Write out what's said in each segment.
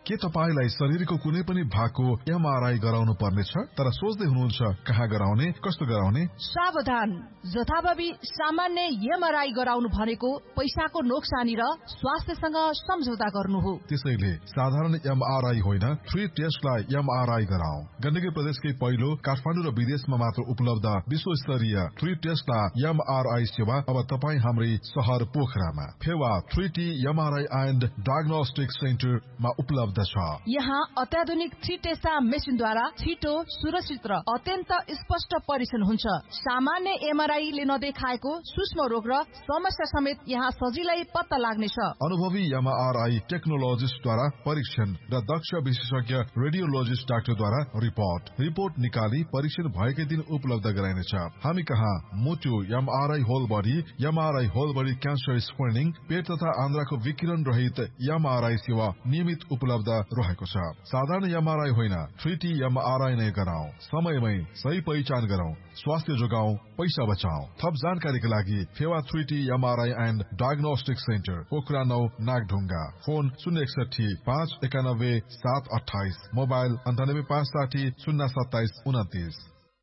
के तपाईलाई शरीरको कुनै पनि भागको एमआरआई गराउनु पर्नेछ तर सोच्दै हुनुहुन्छ कहाँ गराउने कस्तो गराउने? सावधान, जथाभावी सामान्य एमआरआई गराउनु भनेको पैसाको नोक्सानी र स्वास्थ्यसँग सम्झौता गर्नु हो। त्यसैले साधारण एमआरआई होइन, फ्री टेस्टलाई एमआरआई गराऊ। गण्डकी प्रदेशकै पहिलो काठमाडौँ र विदेशमा मात्र उपलब्ध विश्वस्तरीय फ्री टेस्टलाई एमआरआई सेवा अब तपाई हाम्रै शहर पोखरामा Phewa 3T MRI and diagnostic सेन्टरमा उपलब्ध छ। यहाँ अत्याधुनिक 3 टेस्टा मेसिनद्वारा छिटो, सुरक्षित र अत्यन्त स्पष्ट परीक्षण हुन्छ। सामान्य एमआरआईले नदेखाएको सूक्ष्म रोग र समस्या समेत यहाँ सजिलै पत्ता लाग्नेछ। अनुभवी एमआरआई टेक्नोलोजिस्टद्वारा परीक्षण र दक्ष विशेषज्ञ रेडियोलोजिस्ट डाक्टरद्वारा रिपोर्ट निकाली परीक्षण भएकै दिन उपलब्ध गराइनेछ। हामी कहाँ मुटु MRI whole body, MRI whole body cancer screening, पेट तथा आन्द्राको विकिरण रहित एमआरआई सेवा नियमित उपलब्ध रहेको छ। साधारण एमआरआई होइन, 3T एमआरआई नै गराऊ। समयमै सही पहिचान गरौं, स्वास्थ्य जोगाऊ, पैसा बचाऊ। थप जानकारीका लागि Phewa 3T MRI and diagnostic centre, Pokhara 9 Nagdhunga. Phone 061 591 728, mobile 98 560 027 29।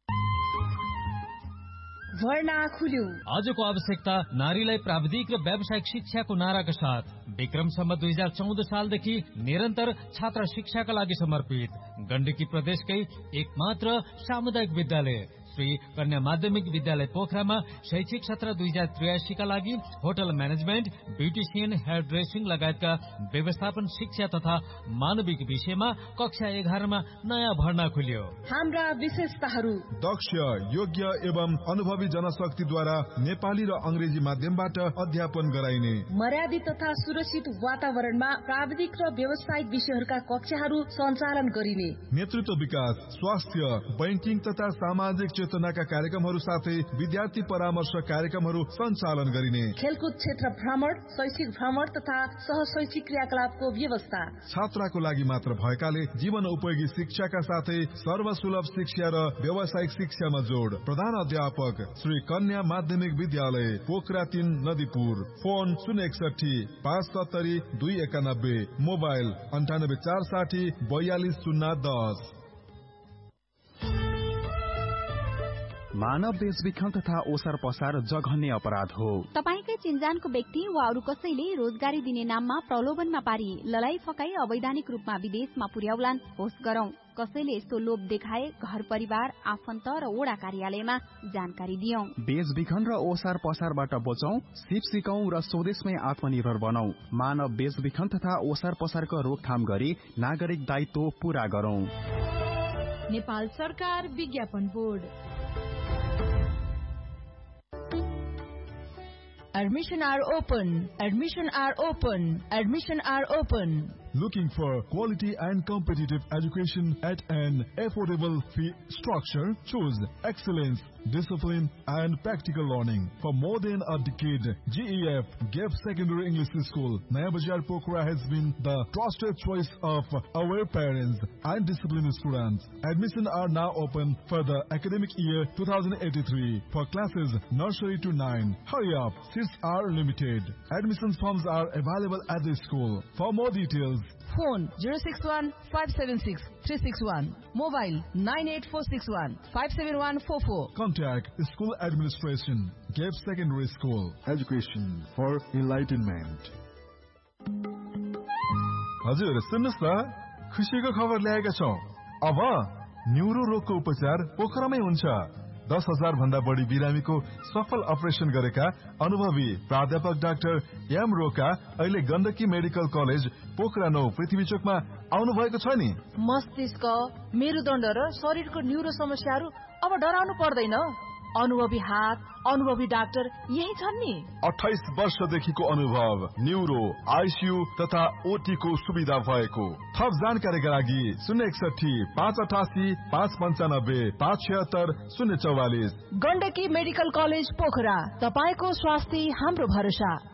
भर्ना खुल्यो। आजको आवश्यकता नारीलाई प्राविधिक र व्यावसायिक शिक्षाको नाराका साथ विक्रमसम्म 2014 सालदेखि निरन्तर छात्र शिक्षाका लागि समर्पित गण्डकी प्रदेशकै एकमात्र सामुदायिक विद्यालय श्री कन्या माध्यमिक विद्यालय पोखरामा शैक्षिक सत्र 2083 का लागि hotel management, beautician, hair dressing लगायतका व्यवस्थापन शिक्षा तथा मानविक विषयमा कक्षा 11 मा नयाँ भर्ना खुल्यो। हाम्रा विशेषताहरू: दक्ष, योग्य एवं अनुभवी जनशक्तिद्वारा नेपाली र अंग्रेजी माध्यमबाट अध्यापन गराइने, मर्यादित तथा सुरक्षित वातावरणमा प्राविधिक र व्यावसायिक विषयहरूका कक्षाहरू सञ्चालन गरिने, नेतृत्व विकास, स्वास्थ्य, बैंकिङ तथा सामाजिक चेतनाका कार्यक्रमहरू साथै विद्यार्थी परामर्श कार्यक्रमहरू सञ्चालन गरिने, खेलकुद क्षेत्र भ्रमण, शैक्षिक भ्रमण तथा सहशैक्षिक क्रियाकलापको व्यवस्था। छात्राको लागि मात्र भएकाले जीवन उपयोगी शिक्षाका साथै सर्वसुलभ शिक्षा र व्यावसायिक शिक्षामा जोड। प्रधान अध्यापक श्री कन्या माध्यमिक विद्यालय पोखरा 3 नदीपुर। Phone 061 570 291, mobile 98 460 42 010। मानव बेचबिखन तथा ओसार पसार जघन्य अपराध हो। तपाईकै चिन्जानको व्यक्ति वा अरू कसैले रोजगारी दिने नाममा प्रलोभनमा पारी ललाई फकाई अवैधानिक रूपमा विदेशमा पुर्याउलान् होस् गरौं। कसैले यस्तो लोभ देखाए घर परिवार, आफन्त र वडा कार्यालयमा जानकारी दियौं। बेचबिखन र ओसार पसारबाट बचौं, सिप सिकौं र स्वदेशमै आत्मनिर्भर बनौं। मानव बेचबिखन तथा ओसार पसारको रोकथाम गरी नागरिक दायित्व पूरा गरौं। नेपाल सरकार विज्ञापन board. Admission are open. Admission are open. Admission are open. Looking for quality and competitive education at an affordable fee structure? Choose excellence, discipline and practical learning. For more than a decade, GEF Gap Secondary English School, Naya Bazaar Pokhara has been the trusted choice of aware parents and disciplined students. Admissions are now open for the academic year 2083 for classes nursery to 9. Hurry up, seats are limited. Admissions forms are available at the school. For more details, phone 061 576 361, mobile 98461 57144. Contact School Administration, Gap Secondary School. Education for enlightenment. हजुर सुन्नुस् न, खुसीको खबर ल्याएका छौं। अब neuro रोगको उपचार पोखरामै हुन्छ। 10,000 भन्दा बढी बिरामीको सफल अपरेसन गरेका अनुभवी प्राध्यापक डाक्टर एम रोका अहिले गण्डकी मेडिकल कलेज पोखरा 9 पृथ्वी चोकमा आउनु भएको छ नि। मस्तिष्क, मेरुदण्ड र शरीरको न्युरो समस्याहरू अब डराउनु पर्दैन। अनुभवी हात, अनुभवी डाक्टर यही छन् नि। 28 वर्षदेखिको अनुभव, न्युरो, आइसियु तथा ओटी को सुविधा भएको। थप जानकारीका लागि 061 588 595 576 044। गण्डकी मेडिकल कलेज पोखरा, तपाईको स्वास्थ्य हाम्रो भरोसा।